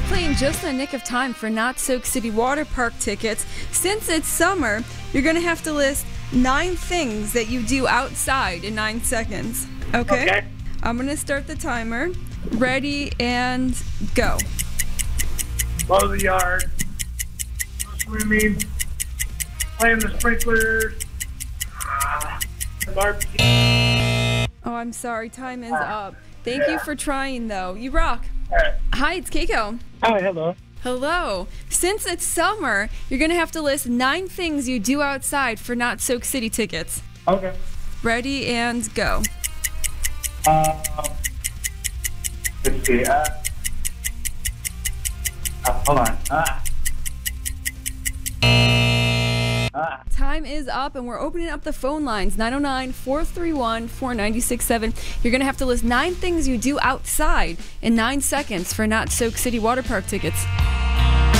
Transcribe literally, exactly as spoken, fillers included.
playing just in the nick of time for Not Soak City Water Park tickets. Since it's summer, you're going to have to list nine things that you do outside in nine seconds. Okay? Okay. I'm going to start the timer. Ready and go. Mow the yard. Swimming. Playing the sprinklers. Uh, barbecue. Oh, I'm sorry. Time is up. Thank you for trying, though. You rock. All right. Hi, it's Keiko. Hi, hello. Hello. Since it's summer, you're going to have to list nine things you do outside for Not Soak City tickets. Okay. Ready and go. Uh, let's see. Uh, uh, hold on. Uh, uh. Time is up, and we're opening up the phone lines, nine oh nine, four three one, four nine six seven. You're going to have to list nine things you do outside in nine seconds for Not Soak City Water Park tickets.